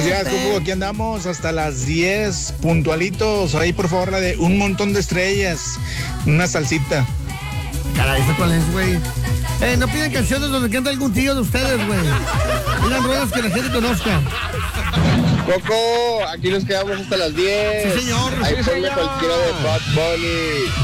días, Coco. Aquí andamos hasta las 10, puntualitos. Ahí, por favor, la de Un Montón de Estrellas. Una salsita. Caray, ¿eso cuál es, güey? No piden canciones donde canta algún tío de ustedes, güey. Pidan ruedas que la gente conozca. Coco, aquí nos quedamos hasta las 10. Sí, señor. Ahí Sí, ponme señor. cualquiera de Bad Bunny.